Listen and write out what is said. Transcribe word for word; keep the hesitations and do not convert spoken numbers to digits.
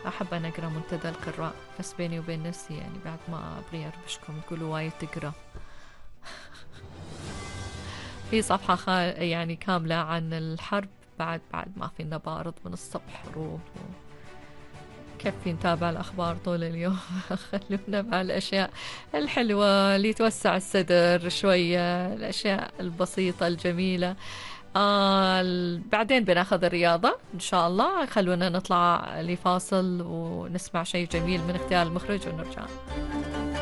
أحب أنا أقرأ منتدى القراء، بس بيني وبين نفسي يعني بعد ما أبغي أربشكم تقولوا وايد تقرأ. في صفحة خا يعني كاملة عن الحرب، بعد بعد ما فينا بارض من الصبح حروب و... كيف نتابع الأخبار طول اليوم. خلونا مع الأشياء الحلوة اللي توسع الصدر شوية، الأشياء البسيطة الجميلة. آه بعدين بناخذ الرياضة إن شاء الله. خلونا نطلع لفاصل ونسمع شيء جميل من اختيار المخرج ونرجع.